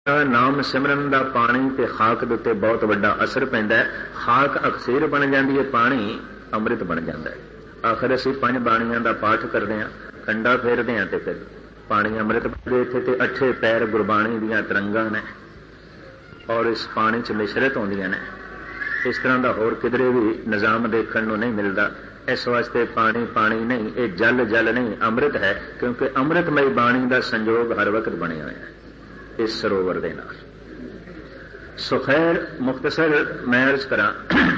ਨਾਮ ਸਿਮਰਨ ਦਾ ਪਾਣੀ ਤੇ ਖਾਕ ਦੇ ਉੱਤੇ ਬਹੁਤ ਵੱਡਾ ਅਸਰ ਪੈਂਦਾ ਹੈ। ਖਾਕ ਅਕਸੀਰ ਬਣ ਜਾਂਦੀ ਹੈ, ਪਾਣੀ ਅੰਮ੍ਰਿਤ ਬਣ ਜਾਂਦਾ ਹੈ। ਆਖਰ ਅਸੀਂ 5 ਬਾਣੀਆਂ ਦਾ ਪਾਠ ਕਰਦੇ ਹਾਂ, ਕੰਡਾ ਫੇਰਦੇ ਹਾਂ ਤੇ ਫਿਰ ਪਾਣੀ ਅੰਮ੍ਰਿਤ ਦੇ ਇੱਥੇ ਤੇ 8 ਪੈਰ ਗੁਰਬਾਣੀ ਦੀਆਂ ਤਰੰਗਾਂ ਨੇ ਔਰ ਇਸ ਪਾਣੀ 'ਚ ਮਿਸ਼ਰਤ ਹੁੰਦੀਆਂ ਨੇ। ਇਸ ਤਰ੍ਹਾਂ ਦਾ ਹੋਰ ਕਿਧਰੇ ਵੀ ਨਿਜ਼ਾਮ ਦੇਖਣ ਨੂੰ ਨਹੀਂ ਮਿਲਦਾ। ਇਸ ਵਾਸਤੇ ਪਾਣੀ ਪਾਣੀ ਨਹੀਂ, ਇਹ ਜਲ ਜਲ ਨਹੀਂ, ਅੰਮ੍ਰਿਤ ਹੈ, ਕਿਉਂਕਿ ਅੰਮ੍ਰਿਤਮਈ ਬਾਣੀ ਦਾ ਸੰਜੋਗ ਹਰ ਵਕਤ ਬਣਿਆ ਹੋਇਆ ਹੈ ਇਸ ਸਰੋਵਰ ਦੇ ਨਾਲ। ਸੋ ਖੈਰ ਮੁਖਤਸਰ ਮੈਂ ਅਰਜ਼ ਕਰਾਂ,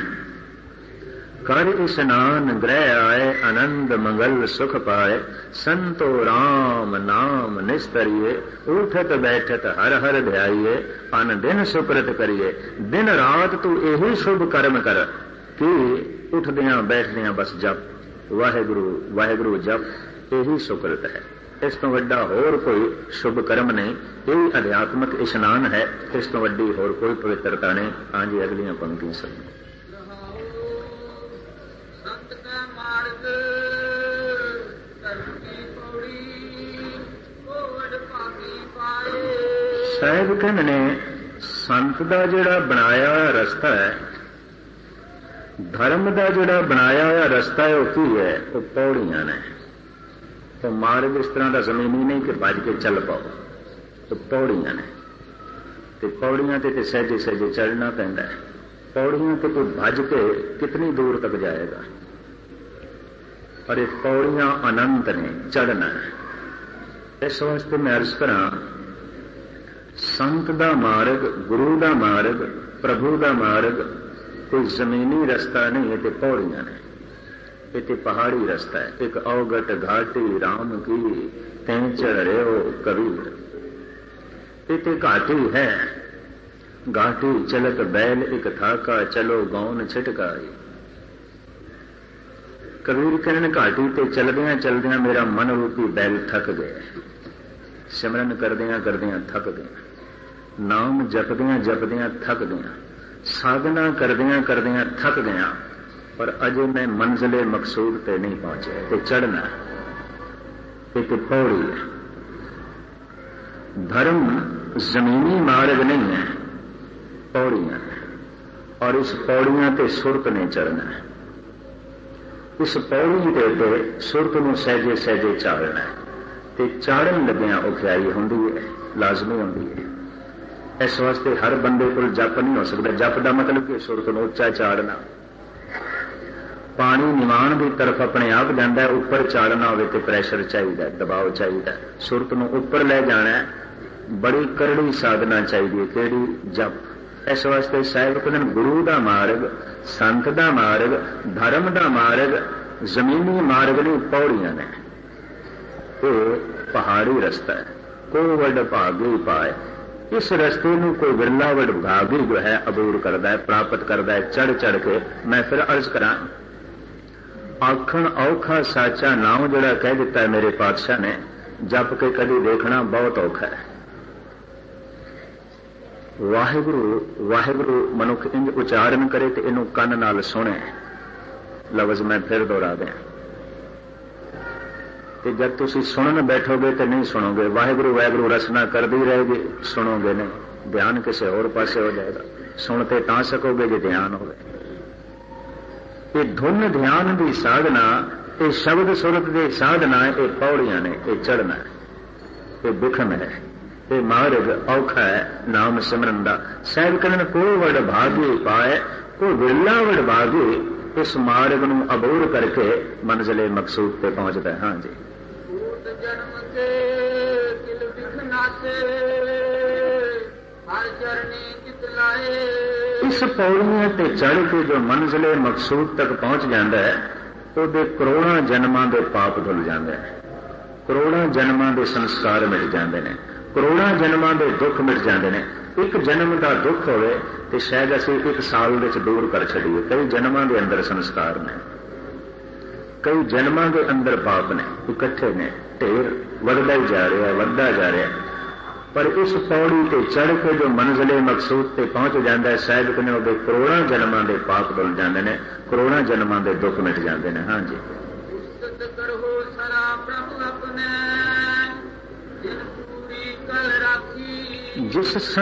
ਕਰ ਇਸ਼ਨਾਨ ਗ੍ਰਹਿ ਆਏ, ਆਨੰਦ ਮੰਗਲ ਸੁਖ ਪਾਏ, ਸੰਤੋ ਰਾਮ ਨਾਮ ਨਿਸਤਰੀਏ, ਉਠਤ ਬੈਠਤ ਹਰ ਹਰ ਧਿਆਈਏ, ਅਨ ਦਿਨ ਸੁਕਰਤ ਕਰੀਏ, ਦਿਨ ਰਾਤ ਤੂੰ ਇਹੀ ਸ਼ੁਭ ਕਰਮ ਕਰ, ਕਿ ਉੱਠਦਿਆਂ ਬੈਠਦਿਆਂ ਬਸ ਜਪ, ਵਾਹਿਗੁਰੂ ਵਾਹਿਗੁਰੂ ਜਪ, ਇਹੀ ਸੁਕਰਤ ਹੈ। ਇਸ ਤੋਂ ਵੱਡਾ ਹੋਰ ਕੋਈ ਸ਼ੁਭ ਕਰਮ ਨਹੀਂ। ਇਹ ਅਧਿਆਤਮਿਕ ਇਸ਼ਨਾਨ ਹੈ, ਇਸ ਤੋਂ ਵੱਡੀ ਹੋਰ ਕੋਈ ਪਵਿੱਤਰਤਾ ਨਹੀਂ। ਹਾਂਜੀ, ਅਗਲੀਆਂ ਪੰਕਤੀਆਂ ਸੁਣੋ। ਸਾਹਿਬ ਕਹਿੰਦੇ ਨੇ, ਸੰਤ ਦਾ ਜਿਹੜਾ ਬਣਾਇਆ ਹੋਇਆ ਰਸਤਾ ਹੈ, ਧਰਮ ਦਾ ਜਿਹੜਾ ਬਣਾਇਆ ਹੋਇਆ ਰਸਤਾ ਹੈ, ਉਹ ਕੀ ਹੈ? ਉਹ ਪੌੜੀਆਂ ਨੇ। ਉਹ ਮਾਰਗ ਇਸ ਤਰ੍ਹਾਂ ਦਾ ਜ਼ਮੀਨੀ ਨਹੀਂ ਕਿ ਭੱਜ ਕੇ ਚੱਲ ਪਾਓ, ਉਹ ਪੌੜੀਆਂ ਨੇ। ਤੇ ਪੌੜੀਆਂ ਤੇ ਸਹਿਜੇ ਸਹਿਜੇ ਚੜ੍ਹਨਾ ਪੈਂਦਾ ਹੈ। ਪੌੜੀਆਂ ਤੇ ਕੋਈ ਭੱਜ ਕੇ ਕਿਤਨੀ ਦੂਰ ਤੱਕ ਜਾਏਗਾ, ਪਰ ਇਹ ਪੌੜੀਆਂ ਅਨੰਤ ਨੇ, ਚੜ੍ਹਨਾ ਹੈ। ਇਸ ਵਾਸਤੇ ਮੈਂ ਅਰਜ਼ ਕਰਾਂ, ਸੰਤ ਦਾ ਮਾਰਗ, ਗੁਰੂ ਦਾ ਮਾਰਗ, ਪ੍ਰਭੂ ਦਾ ਮਾਰਗ ਕੋਈ ਜ਼ਮੀਨੀ ਰਸਤਾ ਨਹੀਂ, ਇਹ ਤੇ ਪੌੜੀਆਂ ਨੇ, ਇਹ ਤੇ ਪਹਾੜੀ ਰਸਤਾ ਹੈ। ਇੱਕ ਔਗਟ ਘਾਟੀ ਰਾਮ ਕੀ ਤੈਂ ਚੜ੍ਹ ਰਿਓ ਕਬੀਰ, ਇਹ ਤੇ ਘਾਟੀ ਹੈ। ਘਾਟੀ ਚਲਤ ਬੈਲ ਇੱਕ ਥਾਕਾ, ਚਲੋ ਗੌਨ ਛਿਟਕਾਈ। ਕਬੀਰ ਕਹਿਣ, ਘਾਟੀ ਤੇ ਚਲਦਿਆਂ ਚਲਦਿਆਂ ਮੇਰਾ ਮਨ ਰੂਪੀ ਬੈਲ ਥੱਕ ਗਿਆ, ਸਿਮਰਨ ਕਰਦਿਆਂ ਕਰਦਿਆਂ ਥੱਕ ਗਿਆ, ਨਾਮ ਜਪਦਿਆਂ ਜਪਦਿਆਂ ਥੱਕ ਗਿਆ, ਸਾਧਨਾ ਕਰਦਿਆਂ ਕਰਦਿਆਂ ਥੱਕ ਗਿਆ, ਪਰ ਅਜੇ ਮੈਂ ਮੰਜ਼ਿਲੇ ਮਕਸੂਦ ਤੇ ਨਹੀਂ ਪਹੁੰਚਿਆ। ਤੇ ਚੜ੍ਹਨਾ ਇੱਕ ਪੌੜੀ ਹੈ। ਧਰਮ ਜ਼ਮੀਨੀ ਮਾਰਗ ਨਹੀਂ ਹੈ, ਪੌੜੀਆਂ ਹੈ, ਔਰ ਇਸ ਪੌੜੀਆਂ ਤੇ ਸੁਰਤ ਨੇ ਚੜ੍ਹਨਾ ਹੈ। ਇਸ ਪੌੜੀ ਦੇ ਉੱਤੇ ਸੁਰਤ ਨੂੰ ਸਹਿਜੇ ਸਹਿਜੇ ਚਾੜਨਾ ਹੈ, ਤੇ ਚਾੜਨ ਲੱਗਿਆਂ ਔਖਿਆਈ ਹੁੰਦੀ ਹੈ, ਲਾਜ਼ਮੀ ਹੁੰਦੀ ਹੈ। ਇਸ ਵਾਸਤੇ ਹਰ ਬੰਦੇ ਕੋਲ ਜਪ ਨਹੀਂ ਹੋ ਸਕਦਾ। ਜਪ ਦਾ ਮਤਲਬ ਕਿ ਸੁਰਤ ਨੂੰ ਉੱਚਾ ਚਾੜਨਾ। ਪਾਣੀ ਨਿਵਾਣ ਦੀ ਤਰਫ ਆਪਣੇ ਆਪ ਜਾਂਦਾ ਹੈ, ਉੱਪਰ ਚਾੜਨਾ ਹੋਵੇ ਤੇ ਪ੍ਰੈਸ਼ਰ ਚਾਹੀਦਾ, ਦਬਾਅ ਚਾਹੀਦਾ। ਸੁਰਤ ਨੂੰ ਉੱਪਰ ਲੈ ਜਾਣਾ ਬੜੀ ਕਰੜੀ ਸਾਧਨਾ ਚਾਹੀਦੀ ਹੈ। ਕਿਹੜੀ? ਜਪ। ਇਸ ਵਾਸਤੇ ਸਾਹਿਬ ਕਹਿੰਦੇ, ਗੁਰੂ ਦਾ ਮਾਰਗ, ਸੰਤ ਦਾ ਮਾਰਗ, ਧਰਮ ਦਾ ਮਾਰਗ ਜ਼ਮੀਨੀ ਮਾਰਗ ਨਹੀਂ, ਪੌੜੀਆਂ ਨੇ। ਇਹ ਪਹਾੜੀ ਰਸਤਾ ਹੈ। ਕੋ ਵੱਡ ਭਾਗੀ ਪਾਏ, ਇਸ ਰਸਤੇ ਨੂੰ ਕੋਈ ਵਿਰਲਾ ਵੱਡ ਭਾਗੀ ਜੋ ਹੈ ਅਬੂਰ ਕਰਦਾ ਹੈ, ਪ੍ਰਾਪਤ ਕਰਦਾ ਹੈ ਚੜ੍ਹ ਚੜ੍ਹ ਕੇ। ਮੈਂ ਫਿਰ ਅਰਜ਼ ਕਰਾਂ, ਆਖਣ ਔਖਾ ਸਾਚਾ ਨਾਮ ਜਿਹੜਾ ਕਹਿ ਦਿੱਤਾ ਹੈ ਮੇਰੇ ਪਾਤਸ਼ਾਹ ਨੇ, ਜਪ ਕੇ ਕਦੀ ਦੇਖਣਾ ਬਹੁਤ ਔਖਾ ਹੈ। ਵਾਹਿਗੁਰੂ ਵਾਹਿਗੁਰੂ ਮਨੁੱਖ ਇੰਜ ਉਚਾਰਨ ਕਰੇ ਤੇ ਇਹਨੂੰ ਕੰਨ ਨਾਲ ਸੁਣੇ। ਲਫ਼ਜ਼ ਮੈਂ ਫਿਰ ਦੁਹਰਾ ਦਿਆਂ, ਤੇ ਜਦ ਤੁਸੀਂ ਸੁਣਨ ਬੈਠੋਗੇ ਤੇ ਨਹੀਂ ਸੁਣੋਗੇ। ਵਾਹਿਗੁਰੂ ਵਾਹਿਗੁਰੂ ਰਸਨਾ ਕਰਦੀ ਰਹੇਗੀ, ਸੁਣੋਗੇ ਨਹੀਂ, ਧਿਆਨ ਕਿਸੇ ਹੋਰ ਪਾਸੇ ਹੋ ਜਾਏਗਾ। ਸੁਣ ਤੇ ਤਾਂ ਸਕੋਗੇ ਜੇ ਧਿਆਨ ਹੋਵੇ। ਇਹ ਧੁਨ ਧਿਆਨ ਦੀ ਸਾਧਨਾ, ਇਹ ਸ਼ਬਦ ਸੁਰਤ ਦੀ ਸਾਧਨਾ, ਇਹ ਪੌੜੀਆਂ ਨੇ, ਇਹ ਚੜ੍ਹਨਾ ਹੈ, ਇਹ ਬਿਖਮ ਹੈ, ਇਹ ਮਾਰਗ ਔਖਾ ਹੈ ਨਾਮ ਸਿਮਰਨ ਦਾ। ਸਾਹਿਬ ਕਹਿੰਦੇ, ਕੋਈ ਵਡ ਭਾਗੀ ਪਾਏ, ਕੋਈ ਵਿਰਲਾ ਵਡ ਭਾਗੀ ਇਸ ਮਾਰਗ ਨੂੰ ਅਬੂਰ ਕਰਕੇ ਮੰਜ਼ਿਲੇ ਮਕਸੂਦ ਤੇ ਪਹੁੰਚਦਾ ਹੈ। ਹਾਂਜੀ, ਜਨਮ ਕੇ ਦਿਲ ਬਿਖਨਾਸੇ, ਹਰ ਚਰਨੀ ਚਿਤ ਲਾਏ। ਇਸ ਪੌੜੀਆਂ ਤੇ ਚੜ੍ਹ ਕੇ ਜੋ ਮੰਜ਼ਿਲੇ ਮਕਸੂਦ ਤੱਕ ਪਹੁੰਚ ਜਾਂਦਾ ਹੈ, ਉਹਦੇ ਕਰੋੜਾਂ ਜਨਮਾਂ ਦੇ ਪਾਪ ਧੁੱਲ ਜਾਂਦੇ ਨੇ, ਕਰੋੜਾਂ ਜਨਮਾਂ ਦੇ ਸੰਸਕਾਰ ਮਿਟ ਜਾਂਦੇ ਨੇ, ਕਰੋੜਾਂ ਜਨਮਾਂ ਦੇ ਦੁੱਖ ਮਿਟ ਜਾਂਦੇ ਨੇ। ਇੱਕ ਜਨਮ ਦਾ ਦੁੱਖ ਹੋਵੇ ਤੇ ਸ਼ਾਇਦ ਅਸੀਂ 1 ਸਾਲ ਵਿੱਚ ਦੂਰ ਕਰ ਛੱਡੀਏ। ਕਈ ਜਨਮਾਂ ਦੇ ਅੰਦਰ ਸੰਸਕਾਰ ਨੇ, ਕਈ ਜਨਮਾਂ ਦੇ ਅੰਦਰ ਪਾਪ ਨੇ, ਇਕੱਠੇ ਨੇ, ਢੇਰ ਵੱਧਦਾ ਹੀ ਜਾ ਰਿਹਾ, ਵੱਧਦਾ ਜਾ ਰਿਹਾ। ਪਰ ਇਸ ਪੌੜੀ ਤੇ ਚੜ੍ਹ ਕੇ ਜੋ ਮੰਜ਼ਿਲੇ ਮਕਸੂਦ ਤੇ ਪਹੁੰਚ ਜਾਂਦਾ ਹੈ, ਸਾਹਿਬ ਕਹਿੰਦੇ ਉਹਦੇ ਕਰੋੜਾਂ ਜਨਮਾਂ ਦੇ ਪਾਪ ਧੁੱਲ ਜਾਂਦੇ ਨੇ, ਕਰੋੜਾਂ ਜਨਮਾਂ ਦੇ ਦੁੱਖ ਮਿਟ ਜਾਂਦੇ ਨੇ। ਹਾਂਜੀ, ਕਰੋ ਸਰਾ ਪ੍ਰਭੂ ਆਪਣੇ, ਦਿਨ ਪੂਰੀ ਕਲ ਰਾਖੀ ਜਿਸ